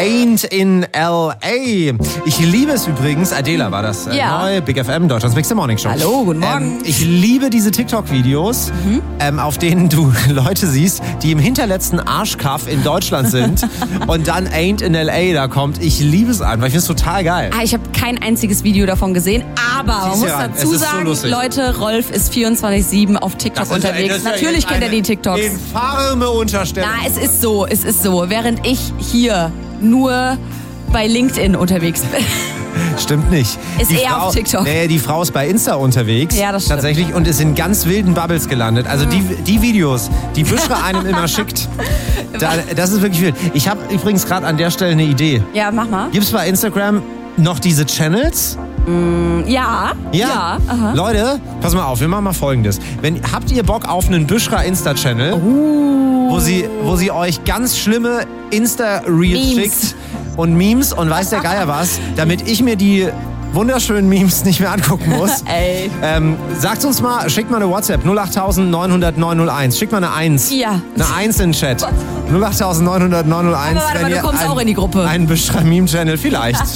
Ain't in L.A. Ich liebe es übrigens, Adela war das, neu, Big FM, Deutschlands Big Morning Show. Hallo, guten Morgen. Ich liebe diese TikTok-Videos, auf denen du Leute siehst, die im hinterletzten Arschkaff in Deutschland sind und dann Ain't in L.A. da kommt. Ich liebe es einfach, ich finde es total geil. Ich habe kein einziges Video davon gesehen, aber man muss dazu sagen, so Leute, Rolf ist 24/7 auf TikTok unterwegs. Natürlich kennt er die TikToks. Infame Unterstellung. Na, es ist so. Während ich hier nur bei LinkedIn unterwegs bin. Stimmt nicht. Ist eher auf TikTok. Nee, die Frau ist bei Insta unterwegs. Ja, das stimmt. Tatsächlich. Und ist in ganz wilden Bubbles gelandet. Also die Videos, die Buschra einem immer schickt, das ist wirklich wild. Ich habe übrigens gerade an der Stelle eine Idee. Ja, mach mal. Gibt es bei Instagram noch diese Channels? Ja. Aha. Leute, pass mal auf, wir machen mal Folgendes. Habt ihr Bock auf einen Buschra Insta-Channel, wo sie euch ganz schlimme Insta-Reels schickt und Memes und weiß der Geier was, damit ich mir die wunderschönen Memes nicht mehr angucken muss. Ey. Sagt uns mal, schickt mal eine WhatsApp 08000 900 901. Schickt mal eine 1. Ja. Eine 1 in den Chat. 08000 900 901. Aber warte mal, du kommst auch in die Gruppe. Einen Buschra Meme-Channel vielleicht.